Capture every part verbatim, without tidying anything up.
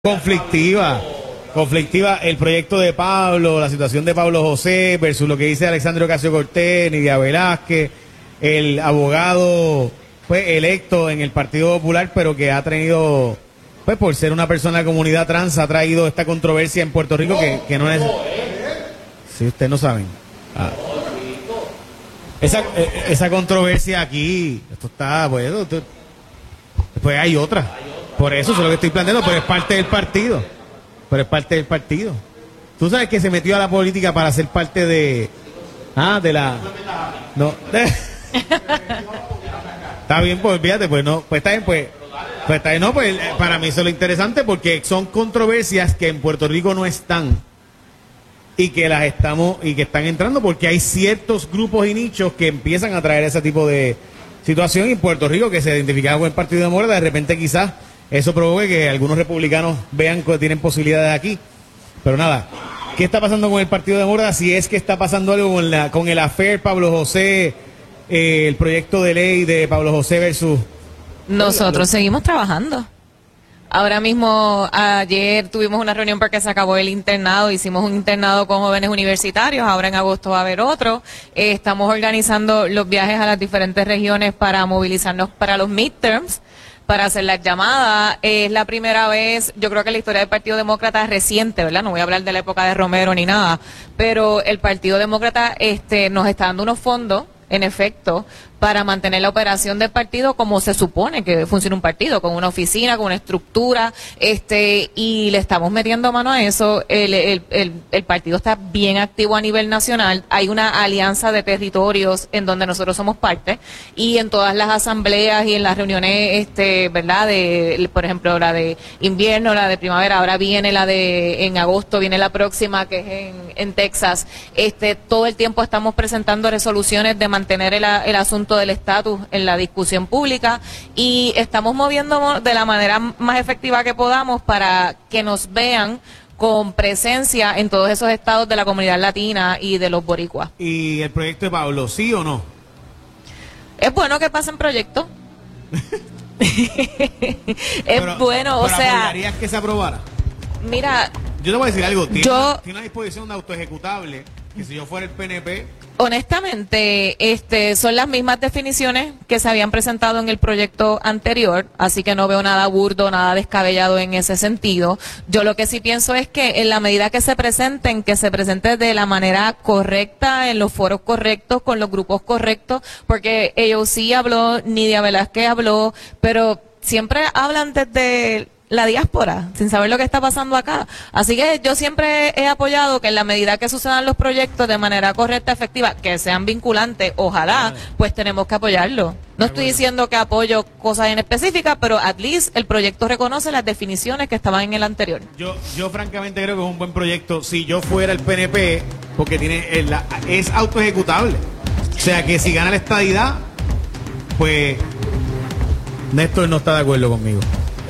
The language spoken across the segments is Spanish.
conflictiva, conflictiva el proyecto de Pablo, la situación de Pablo José versus lo que dice Alexandria Ocasio-Cortez, Nidia Velázquez, el abogado pues electo en el Partido Popular, pero que ha tenido, pues por ser una persona de comunidad trans, ha traído esta controversia en Puerto Rico que, que no es... Si ustedes no saben. Ah. Esa, esa controversia aquí, esto está, pues, esto, pues hay otra. Por eso es lo que estoy planteando, pero es parte del partido. Pero es parte del partido. Tú sabes que se metió a la política para ser parte de... Ah, de la... No. Está bien, pues fíjate, pues no, pues está bien, pues... Pues está bien, no, pues para mí eso es lo interesante porque son controversias que en Puerto Rico no están y que las estamos, y que están entrando porque hay ciertos grupos y nichos que empiezan a traer ese tipo de situación y en Puerto Rico que se identificaban con el Partido Demócrata, de repente quizás eso provoque que algunos republicanos vean que tienen posibilidades aquí. Pero nada, ¿qué está pasando con el Partido Demócrata? Si es que está pasando algo con, la, con el affair Pablo José, eh, el proyecto de ley de Pablo José versus... Nosotros seguimos trabajando. Ahora mismo, ayer tuvimos una reunión porque se acabó el internado, hicimos un internado con jóvenes universitarios, ahora en agosto va a haber otro. Eh, estamos organizando los viajes a las diferentes regiones para movilizarnos para los midterms, para hacer las llamadas. Eh, es la primera vez, yo creo que la historia del Partido Demócrata es reciente, ¿verdad? No voy a hablar de la época de Romero ni nada, pero el Partido Demócrata este, nos está dando unos fondos, en efecto, para mantener la operación del partido como se supone que funciona un partido, con una oficina, con una estructura, este, y le estamos metiendo mano a eso. El, el, el, el partido está bien activo a nivel nacional, hay una alianza de territorios en donde nosotros somos parte, y en todas las asambleas y en las reuniones, este, ¿verdad? De, por ejemplo, la de invierno, la de primavera, ahora viene la de, en agosto viene la próxima, que es en, en Texas, este, todo el tiempo estamos presentando resoluciones de mantener el, el asunto del estatus en la discusión pública y estamos moviéndonos de la manera más efectiva que podamos para que nos vean con presencia en todos esos estados de la comunidad latina y de los boricuas. ¿Y el proyecto de Pablo, sí o no? Es bueno que pasen proyectos. es pero, bueno, o pero sea... ¿apoyarías que se aprobara? Mira... Yo te voy a decir algo, tiene, yo, una, tiene una disposición de autoejecutable que si yo fuera el P N P... Honestamente, este, son las mismas definiciones que se habían presentado en el proyecto anterior, así que no veo nada burdo, nada descabellado en ese sentido. Yo lo que sí pienso es que en la medida que se presenten, que se presente de la manera correcta, en los foros correctos, con los grupos correctos, porque ellos sí habló, Nidia Velázquez habló, pero siempre hablan desde la diáspora, sin saber lo que está pasando acá. Así que yo siempre he apoyado que en la medida que sucedan los proyectos de manera correcta, efectiva, que sean vinculantes, ojalá, pues tenemos que apoyarlo. No estoy diciendo que apoyo cosas en específica, pero at least el proyecto reconoce las definiciones que estaban en el anterior. Yo yo francamente creo que es un buen proyecto. Si yo fuera el P N P, porque tiene el, es autoejecutable. O sea que si gana la estadidad, pues Néstor no está de acuerdo conmigo.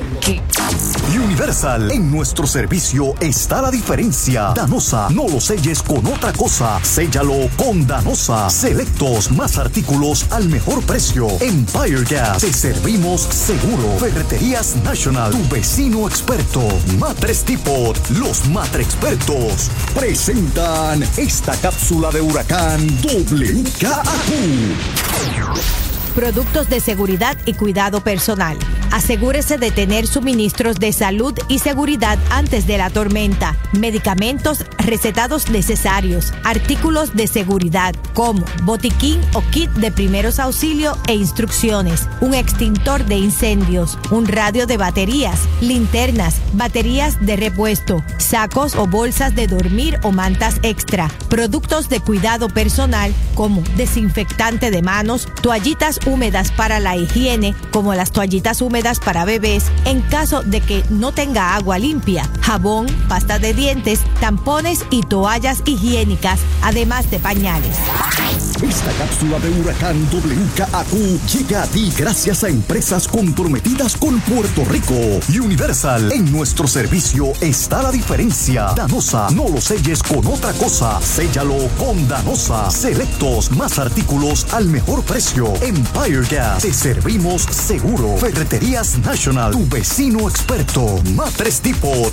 Universal, en nuestro servicio está la diferencia. Danosa, no lo selles con otra cosa, séllalo con Danosa. Selectos, más artículos al mejor precio. Empire Gas, te servimos seguro. Ferreterías National, tu vecino experto. Matres Tipot, los matre expertos presentan esta cápsula de huracán W K A Q. Productos de seguridad y cuidado personal. Asegúrese de tener suministros de salud y seguridad antes de la tormenta. Medicamentos recetados necesarios. Artículos de seguridad como botiquín o kit de primeros auxilios e instrucciones. Un extintor de incendios. Un radio de baterías. Linternas. Baterías de repuesto. Sacos o bolsas de dormir o mantas extra. Productos de cuidado personal como desinfectante de manos. Toallitas húmedas para la higiene, como las toallitas húmedas para bebés, en caso de que no tenga agua limpia. jabón, pasta de dientes, tampones y toallas higiénicas, además de pañales. Esta cápsula de huracán W K A Q llega a ti gracias a empresas comprometidas con Puerto Rico. Universal, en nuestro servicio está la diferencia. Danosa, no lo selles con otra cosa, séllalo con Danosa. Selectos, más artículos al mejor precio. Empire Gas, te servimos seguro. Ferreterías National, tu vecino experto. Matres Depot,